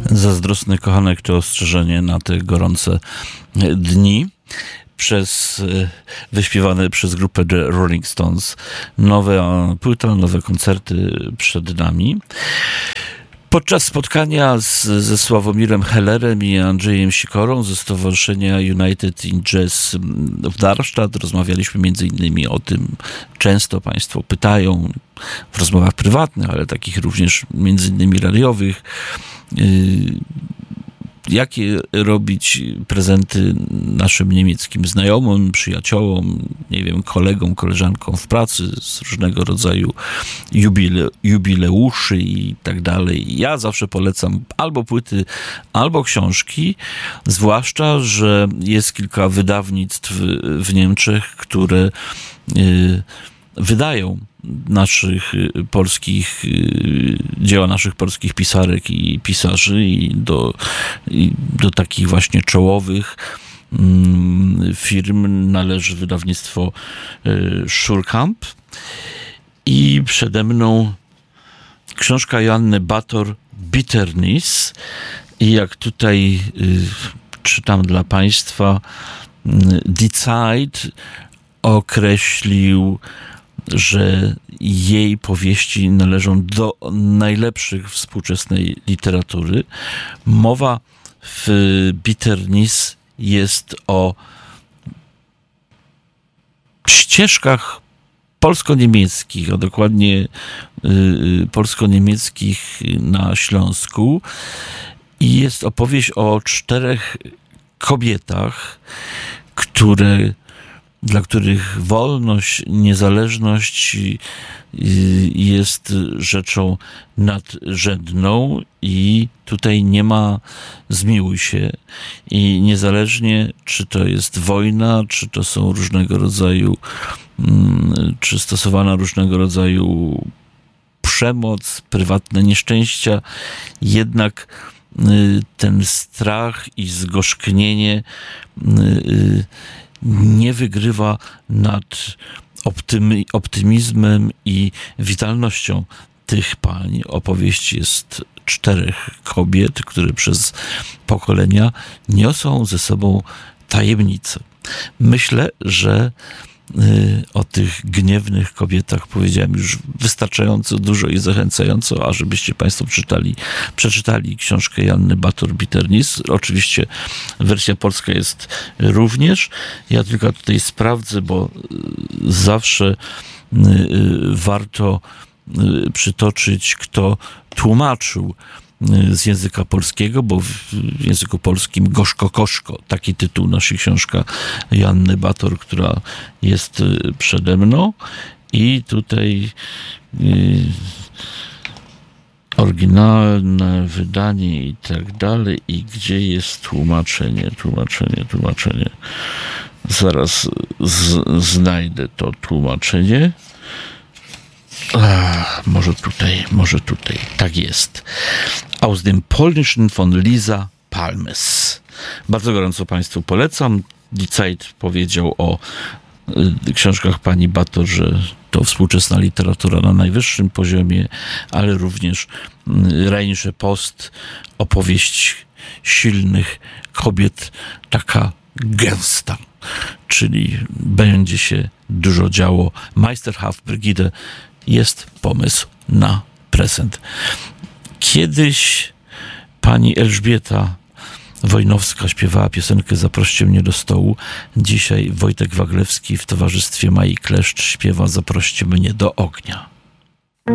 Zazdrosny kochanek to ostrzeżenie na te gorące dni. Wyśpiewane przez grupę The Rolling Stones. Nowa płyta, nowe koncerty przed nami. Podczas spotkania ze Sławomirem Hellerem i Andrzejem Sikorą ze Stowarzyszenia United in Jazz w Darmstadt rozmawialiśmy między innymi o tym, często Państwo pytają w rozmowach prywatnych, ale takich również między innymi radiowych, jakie robić prezenty naszym niemieckim znajomym, przyjaciołom, nie wiem, kolegom, koleżankom w pracy z różnego rodzaju jubileuszy i tak dalej. Ja zawsze polecam albo płyty, albo książki, zwłaszcza, że jest kilka wydawnictw w Niemczech, które wydają dzieła naszych polskich pisarek i pisarzy i do takich właśnie czołowych firm należy wydawnictwo Schurkamp. I przede mną książka Joanny Bator Bitternis i jak tutaj czytam dla Państwa, Die Zeit określił, że jej powieści należą do najlepszych współczesnej literatury. Mowa w Bitternis jest o ścieżkach polsko-niemieckich, a dokładnie polsko-niemieckich na Śląsku. I jest opowieść o 4 kobietach, dla których wolność, niezależność jest rzeczą nadrzędną i tutaj nie ma zmiłuj się. I niezależnie, czy to jest wojna, czy to są różnego rodzaju, czy stosowana różnego rodzaju przemoc, prywatne nieszczęścia, jednak ten strach i zgorzknienie nie wygrywa nad optymizmem i witalnością tych pań. Opowieść jest 4 kobiet, które przez pokolenia niosą ze sobą tajemnicę. Myślę, że o tych gniewnych kobietach powiedziałem już wystarczająco dużo i zachęcająco, ażebyście Państwo przeczytali książkę Joanny Bator Bitternis. Oczywiście wersja polska jest również. Ja tylko tutaj sprawdzę, bo zawsze warto przytoczyć, kto tłumaczył z języka polskiego, bo w języku polskim Gorzko Koszko, taki tytuł nosi książka Joanny Bator, która jest przede mną i tutaj oryginalne wydanie i tak dalej i gdzie jest tłumaczenie. Zaraz znajdę to tłumaczenie. Może tutaj. Tak jest. Aus dem Polnischen von Lisa Palmes. Bardzo gorąco Państwu polecam. Die Zeit powiedział o książkach pani Bator, że to współczesna literatura na najwyższym poziomie, ale również Rheinische Post, opowieść silnych kobiet, taka gęsta, czyli będzie się dużo działo. Meisterhaft Brigide jest pomysł na prezent. Kiedyś pani Elżbieta Wojnowska śpiewała piosenkę Zaproście mnie do stołu. Dzisiaj Wojtek Waglewski w towarzystwie Mai Kleszcz śpiewa Zaproście mnie do ognia.